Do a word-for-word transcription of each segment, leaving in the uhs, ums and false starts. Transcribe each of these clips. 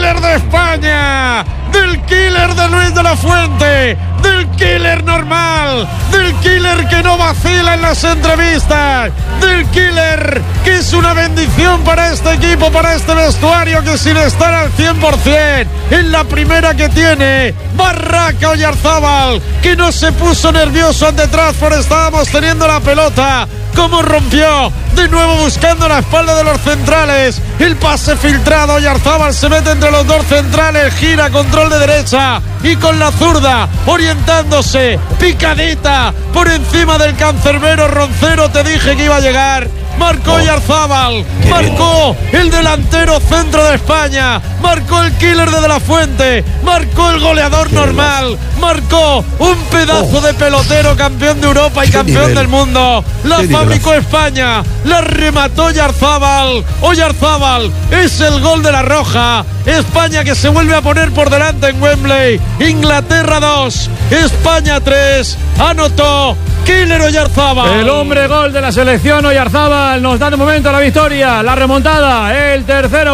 killer de España, del killer de Luis de la Fuente, del killer normal, del killer que no vacila en las entrevistas, del killer que es una bendición para este equipo, para este vestuario, que sin estar al cien por ciento en la primera que tiene Barraca Oyarzábal, que no se puso nervioso ante Trasford, estábamos teniendo la pelota, como rompió, de nuevo buscando la espalda de los centrales, el pase filtrado, Oyarzábal se mete entre los dos centrales, gira, control de derecha y con la zurda, orientándose, picadita, por encima del cancerbero Roncero, te dije que iba a llegar. Marcó Oyarzábal, oh, marcó bien. El delantero centro de España, marcó el killer de De La Fuente, marcó el goleador qué normal, veloz. Marcó un pedazo oh. de pelotero, campeón de Europa y qué campeón nivel. Del mundo. La qué fabricó nivel. España, la remató Oyarzábal. Oyarzábal es el gol de la Roja. España que se vuelve a poner por delante en Wembley. Inglaterra dos, España tres. Anotó killer Oyarzábal. El hombre gol de la selección Oyarzábal nos da de momento la victoria, la remontada, el tercero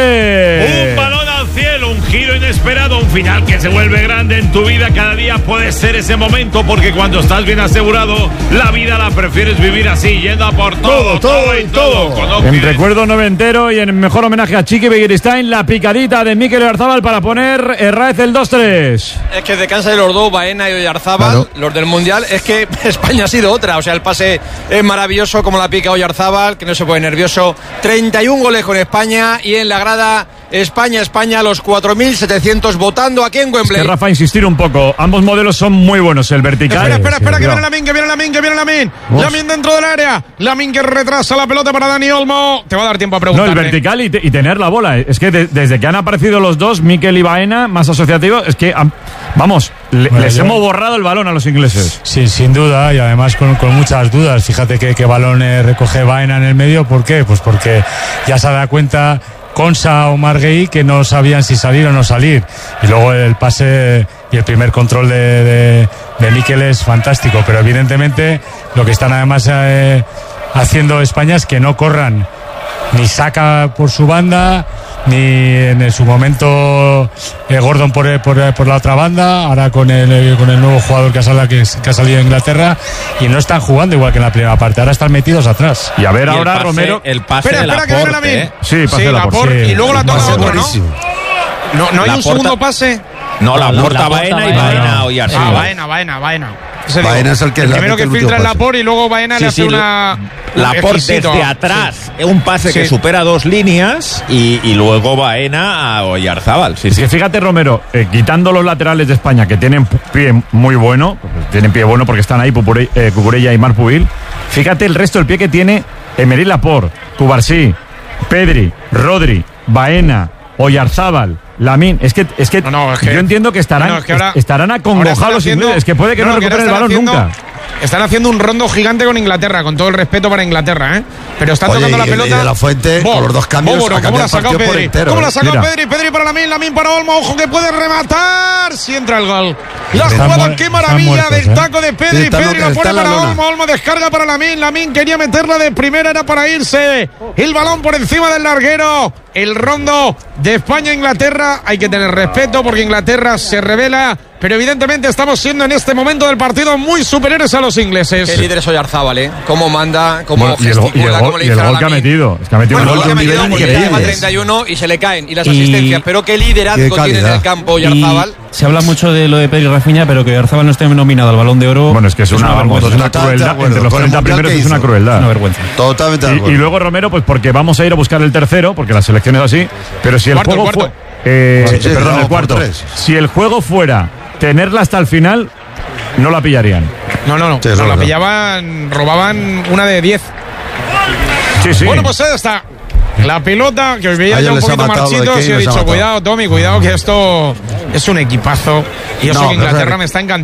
Ponce. Un balón al cielo, un giro inesperado, un final que se vuelve grande en tu vida. Cada día puede ser ese momento, porque cuando estás bien asegurado, la vida la prefieres vivir así, yendo a por todo, todo, todo y todo. todo. En quieres... recuerdo noventero y en mejor homenaje a Chiqui Begiristain, la picadita de Mikel Oyarzábal para poner Herráez el dos tres. Es que de cansa de los dos, Baena y Oyarzábal, claro. Los del Mundial, es que España ha sido otra. O sea, el pase es maravilloso, como la pica Oyarzábal, que no se pone nervioso. treinta y un goles con España y en la grada España, España, los cuatro mil setecientos votando aquí en Wembley. Es que, Rafa, insistir un poco, ambos modelos son muy buenos, el vertical. Espera, espera, espera, que viene Lamine, que viene Lamine, que viene Lamine. Lamine dentro del área. Lamine que retrasa la pelota para Dani Olmo. Te va a dar tiempo a preguntar. No, el vertical y, te, y tener la bola. Es que de, desde que han aparecido los dos, Mikel y Baena, más asociativos, es que, vamos, le, bueno, les yo... hemos borrado el balón a los ingleses. Sí, sin duda, y además con, con muchas dudas. Fíjate que, que balón eh, recoge Baena en el medio. ¿Por qué? Pues porque ya se da cuenta Konsa o Marguerite que no sabían si salir o no salir, y luego el pase y el primer control de, de, de Mikel es fantástico, pero evidentemente lo que están además eh, haciendo España es que no corran ni Saka por su banda, ni en su momento eh, Gordon por, por, por la otra banda, ahora con el, con el nuevo jugador que ha, salido, que, que ha salido de Inglaterra, y no están jugando igual que en la primera parte, ahora están metidos atrás. Y a ver y ahora el pase, Romero, el pase espera, de espera, que viene la ¿eh? Sí, pase sí, de la sí. Y luego la toca otro, ¿no? No, no hay la un porta... segundo pase. No, la, la porta Baena y Baena y Ah, Baena, Baena, Baena. Baena es el que el primero que filtra en la por y luego Baena sí, le hace sí, una la por desde atrás, sí. Un pase sí. que supera dos líneas y, y luego Baena a Oyarzábal. Sí, es sí. que fíjate, Romero, eh, quitando los laterales de España que tienen pie muy bueno, tienen pie bueno porque están ahí Pupure, eh, Cucurella y Marc Pubil, fíjate el resto del pie que tiene Emery Laporte, Cubarsí, Pedri, Rodri, Baena, Oyarzábal, Lamine. Es que, es que, no, no, es que yo entiendo que estarán, no, es que ahora, estarán acongojados los ingleses. Es que puede que no, no recuperen el balón haciendo, nunca. Están haciendo un rondo gigante con Inglaterra, con todo el respeto para Inglaterra, ¿eh? Pero están Oye, tocando la y, pelota. Y de la Fuente, Bo, con los dos cambios, Bo, ¿cómo la ha sacado Pedri? ¿Cómo la ha sacado Pedri? Pedri para Lamine, Lamine para Olmo. Ojo que puede rematar. Si entra el gol. La jugada, qué maravilla muertos, del ¿eh? taco de Pedri. Sí, Pedri la pone para Olmo. Olmo descarga para Lamine. Lamine quería meterla de primera, era para irse. El balón por encima del larguero. El rondo de España-Inglaterra. Hay que tener respeto porque Inglaterra se revela, pero evidentemente estamos siendo en este momento del partido muy superiores a los ingleses. Qué líder es Oyarzábal, ¿eh? Cómo manda, cómo bueno, gesticula, y el, y el, cómo le dice a Lamine. Que ha metido. Es que ha metido bueno, un gol de un nivel increíble. treinta y uno y se le caen. Y las y... asistencias. Pero qué liderazgo qué tiene en el campo Oyarzábal. Se habla mucho de lo de Pedri y Rafinha, pero que Oyarzábal no esté nominado al Balón de Oro. Bueno, es que es, es una, una vergüenza. Es una crueldad. Entre los treinta primeros es una crueldad. Una vergüenza. Totalmente de y, acuerdo. y luego Romero, pues porque vamos a ir a buscar el tercero, porque la selección es así. Pero si el cuarto, juego cuarto. fue. Eh, sí, sí, perdón, no, el cuarto. Si el juego fuera tenerla hasta el final, no la pillarían. No, no, no. Sí, no la no. pillaban, robaban una de diez. Sí, sí. Bueno, pues ahí está. La pelota, que os veía ya un poquito marchitos y he dicho, cuidado, Tommy, cuidado, que esto es un equipazo. Y eso no, que Inglaterra no, me está encantando.